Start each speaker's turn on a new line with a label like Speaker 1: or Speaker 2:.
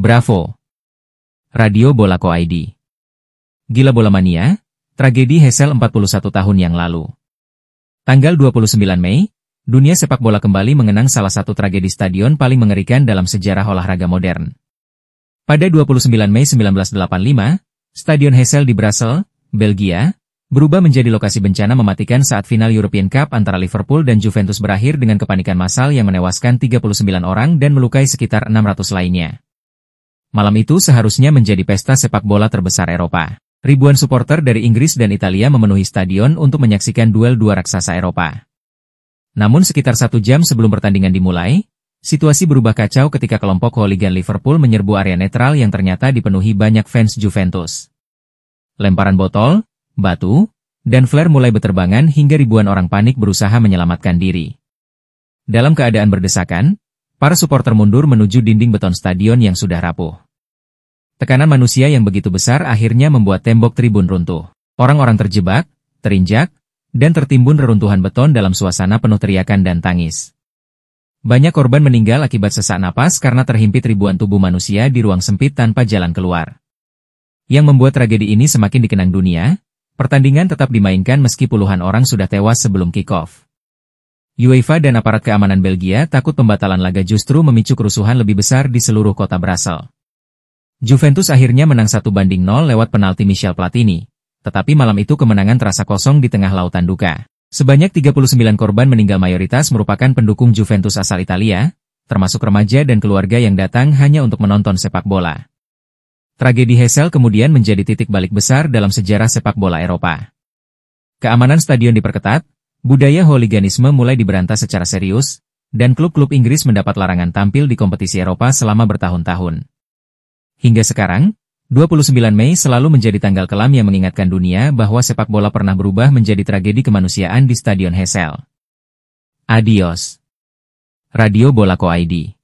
Speaker 1: Bravo. Radio Bola.co ID. Gila Bola Mania, tragedi Heysel 41 tahun yang lalu. Tanggal 29 Mei, dunia sepak bola kembali mengenang salah satu tragedi stadion paling mengerikan dalam sejarah olahraga modern. Pada 29 Mei 1985, Stadion Heysel di Brussels, Belgia, berubah menjadi lokasi bencana mematikan saat final European Cup antara Liverpool dan Juventus berakhir dengan kepanikan massal yang menewaskan 39 orang dan melukai sekitar 600 lainnya. Malam itu seharusnya menjadi pesta sepak bola terbesar Eropa. Ribuan supporter dari Inggris dan Italia memenuhi stadion untuk menyaksikan duel dua raksasa Eropa. Namun sekitar 1 jam sebelum pertandingan dimulai, situasi berubah kacau ketika kelompok hooligan Liverpool menyerbu area netral yang ternyata dipenuhi banyak fans Juventus. Lemparan botol, batu, dan flare mulai berterbangan hingga ribuan orang panik berusaha menyelamatkan diri. Dalam keadaan berdesakan, para supporter mundur menuju dinding beton stadion yang sudah rapuh. Tekanan manusia yang begitu besar akhirnya membuat tembok tribun runtuh. Orang-orang terjebak, terinjak, dan tertimbun reruntuhan beton dalam suasana penuh teriakan dan tangis. Banyak korban meninggal akibat sesak napas karena terhimpit ribuan tubuh manusia di ruang sempit tanpa jalan keluar. Yang membuat tragedi ini semakin dikenang dunia, pertandingan tetap dimainkan meski puluhan orang sudah tewas sebelum kick-off. UEFA dan aparat keamanan Belgia takut pembatalan laga justru memicu kerusuhan lebih besar di seluruh kota Brussels. Juventus akhirnya menang 1-0 lewat penalti Michel Platini, tetapi malam itu kemenangan terasa kosong di tengah lautan duka. Sebanyak 39 korban meninggal mayoritas merupakan pendukung Juventus asal Italia, termasuk remaja dan keluarga yang datang hanya untuk menonton sepak bola. Tragedi Heysel kemudian menjadi titik balik besar dalam sejarah sepak bola Eropa. Keamanan stadion diperketat, budaya hooliganisme mulai diberantas secara serius, dan klub-klub Inggris mendapat larangan tampil di kompetisi Eropa selama bertahun-tahun. Hingga sekarang, 29 Mei selalu menjadi tanggal kelam yang mengingatkan dunia bahwa sepak bola pernah berubah menjadi tragedi kemanusiaan di Stadion Heysel. Adios. Radio Bola.co ID.